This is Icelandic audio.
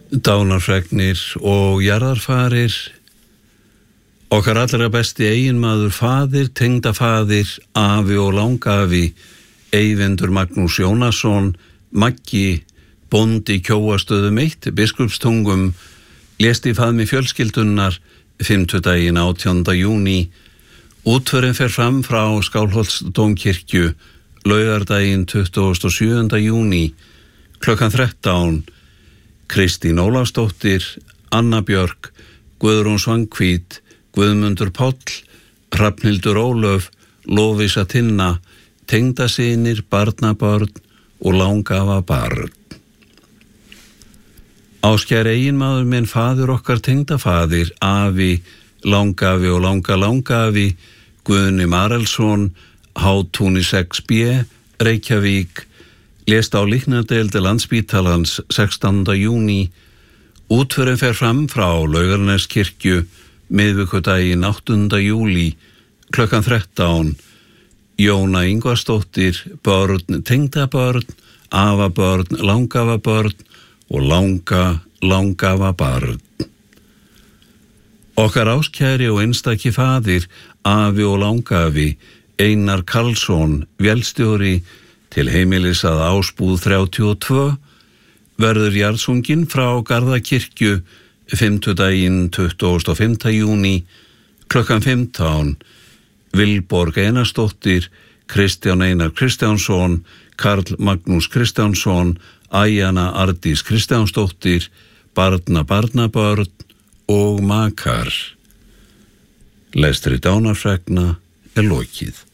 Dánarfregnir og jarðarfarir. Okkar allra besti eiginmaður faðir, tengdafaðir, afi og langafi, Eyvindur Magnús Jónasson, Maggi, bóndi Kjóastöðum 1, Biskupstungum, lést í faðmi fjölskyldunnar fimmtudaginn 18. júní. Útförin fer fram frá Skálholtsdómkirkju laugardaginn 27. júní klukkan 13. Kristín Ólafsdóttir, Anna Björk, Guðrún Svanhvít, Guðmundur Páll, Hrafnhildur Ólöf, Lóvísa Tinna, tengdasynir, barnabörn og langafa barn. Áskær eiginmaður minn, faðir okkar tengdafaðir, afi, langafi og langafi, Guðni Marelsson, Hátúni 6B, Reykjavík, lést á líknardeild Landspítalans 16. júní. Útförin fer fram frá Laugarneskirkju miðvikudaginn 8. júlí klukkan 13. Jóna Ingvarsdóttir, börn, tengdabörn, afabörn, langafabörn og langafa barn. Okkar áskæri og einstaki faðir, afi og langafi, Einar Karlsson, vélstjóri til heimilis að Ásbúð 32, verður jarðsunginn frá Garðakirkju fimmtudaginn 25. júní klukkan 15. Vilborg Einarsdóttir, Kristján Einar Kristjánsson, Karl Magnús Kristjánsson, Æjana Ardís Kristjánsdóttir, barnabörn og makar. Lestri dánarfregna er lokið.